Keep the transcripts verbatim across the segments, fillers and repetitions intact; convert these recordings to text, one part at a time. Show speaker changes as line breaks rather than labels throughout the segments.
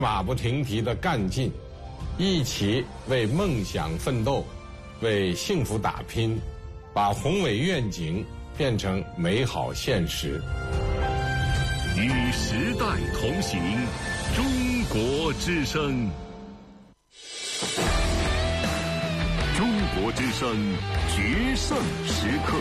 马不停蹄的干劲，一起为梦想奋斗，为幸福打拼，把宏伟愿景变成美好现实。
与时代同行，中国之声。中国之声决胜时刻。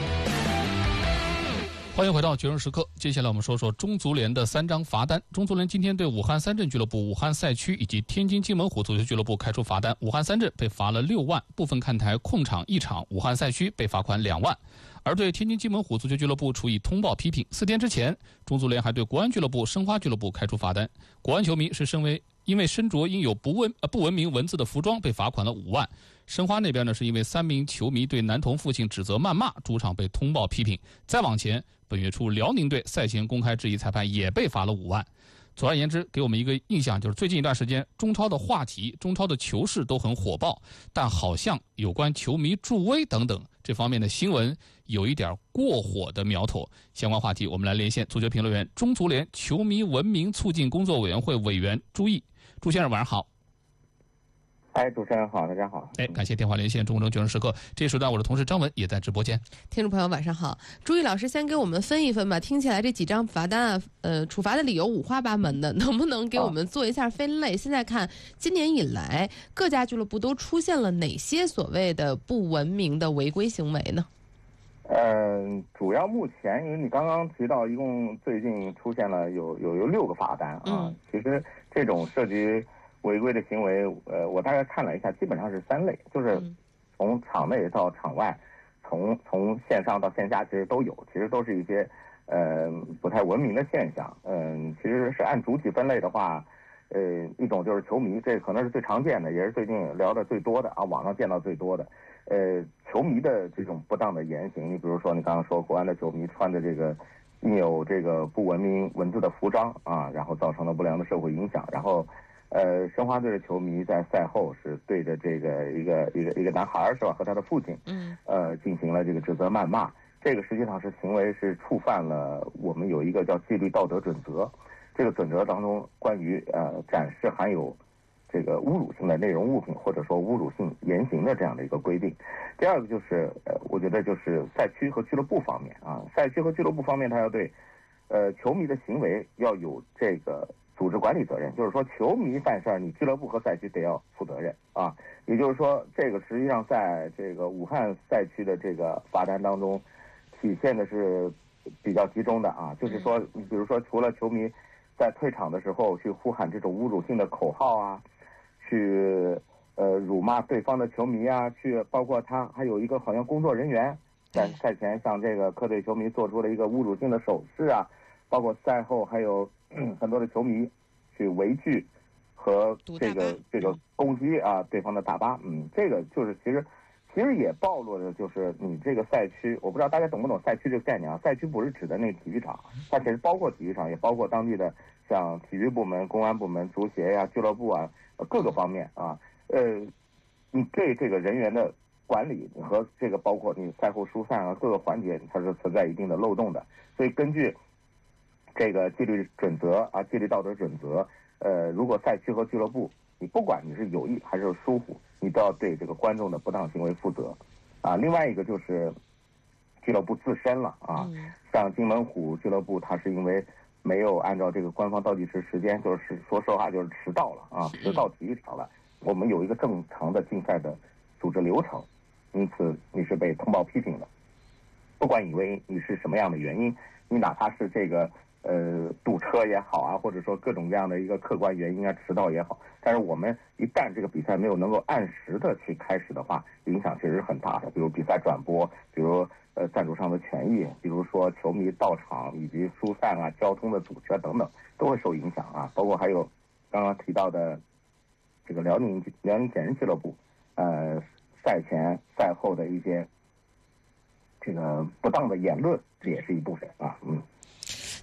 欢迎回到决胜时刻。接下来我们说说中足联的三张罚单。中足联今天对武汉三镇俱乐部、武汉赛区以及天津津门虎足球俱乐部开出罚单。武汉三镇被罚了六万，部分看台控场一场；武汉赛区被罚款两万。而对天津津门虎足球俱乐部处以通报批评。四天之前，中足联还对国安俱乐部、申花俱乐部开出罚单。国安球迷是身为因为身着印有不文呃不文明文字的服装被罚款了五万。申花那边呢，是因为三名球迷对男童父亲指责谩骂，主场被通报批评。再往前，本月初辽宁队赛前公开质疑裁判，也被罚了五万。总而言之，给我们一个印象，就是最近一段时间，中超的话题、中超的球市都很火爆，但好像有关球迷助威等等这方面的新闻有一点过火的苗头。相关话题，我们来连线足球评论员、中足联球迷文明促进工作委员会委员朱毅。朱先生，晚上好。
哎，主持人好，大家好。
哎，感谢电话连线中国决胜时刻。这时段我的同事张文也在直播间。
听众朋友晚上好，朱毅老师先给我们分一分吧。听起来这几张罚单啊，呃，处罚的理由五花八门的，能不能给我们做一下分类？啊、现在看今年以来各家俱乐部都出现了哪些所谓的不文明的违规行为呢？
呃，主要目前因为你刚刚提到，一共最近出现了有有有六个罚单啊。嗯、其实这种涉及违规的行为，呃，我大概看了一下，基本上是三类，就是从场内到场外，从从线上到线下，其实都有，其实都是一些呃不太文明的现象。嗯、呃，其实是按主体分类的话，呃，一种就是球迷，这可能是最常见的，也是最近聊的最多的啊，网上见到最多的。呃，球迷的这种不当的言行，你比如说你刚刚说国安的球迷穿着这个印有这个不文明文字的服装啊，然后造成了不良的社会影响，然后。呃，申花队的球迷在赛后是对着这个一个一个一个男孩是吧，和他的父亲，嗯，呃，进行了这个指责谩骂。这个实际上是行为是触犯了我们有一个叫纪律道德准则，这个准则当中关于呃展示含有这个侮辱性的内容物品或者说侮辱性言行的这样的一个规定。第二个就是呃，我觉得就是赛区和俱乐部方面啊，赛区和俱乐部方面，他要对呃球迷的行为要有这个。组织管理责任，就是说球迷犯事儿，你俱乐部和赛区得要负责任啊。也就是说，这个实际上在这个武汉赛区的这个罚单当中，体现的是比较集中的啊。就是说，你比如说，除了球迷在退场的时候去呼喊这种侮辱性的口号啊，去呃辱骂对方的球迷啊，去包括他还有一个好像工作人员在赛前向这个客队球迷做出了一个侮辱性的手势啊，包括赛后还有。很多的球迷去围拒和这个这个攻击啊对方的大巴，嗯，这个就是其实其实也暴露了就是你这个赛区，我不知道大家懂不懂赛区这个概念啊？赛区不是指的那个体育场，它其实包括体育场，也包括当地的像体育部门、公安部门、足协呀、俱乐部啊各个方面啊，呃，你对这个人员的管理和这个包括你赛后疏散啊各个环节，它是存在一定的漏洞的，所以根据。这个纪律准则啊，纪律道德准则，呃，如果赛区和俱乐部，你不管你是有意还是疏忽，你都要对这个观众的不当行为负责，啊，另外一个就是俱乐部自身了啊，像津门虎俱乐部，它是因为没有按照这个官方倒计时时间，就是说实话就是迟到了啊，迟到体育场了，我们有一个正常的竞赛的组织流程，因此你是被通报批评的，不管以为你是什么样的原因，你哪怕是这个。呃，堵车也好啊，或者说各种各样的一个客观原因啊，迟到也好，但是我们一旦这个比赛没有能够按时的去开始的话，影响其实是很大的。比如比赛转播，比如呃赞助商的权益，比如说球迷到场以及疏散啊、交通的阻车等等，都会受影响啊。包括还有刚刚提到的这个辽宁辽宁铁人俱乐部，呃，赛前赛后的一些这个不当的言论，这也是一部分啊，嗯。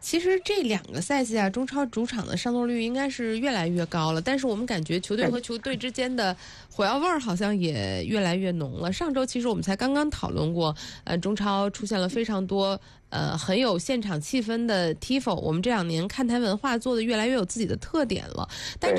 其实这两个赛季啊，中超主场的上座率应该是越来越高了，但是我们感觉球队和球队之间的火药味儿好像也越来越浓了。上周其实我们才刚刚讨论过，呃，中超出现了非常多呃很有现场气氛的 T I F O， 我们这两年看台文化做的越来越有自己的特点了，但